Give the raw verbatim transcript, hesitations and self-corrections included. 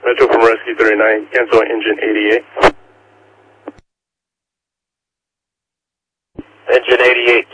Metro from Rescue thirty-nine, cancel engine eighty-eight. Engine eighty-eight,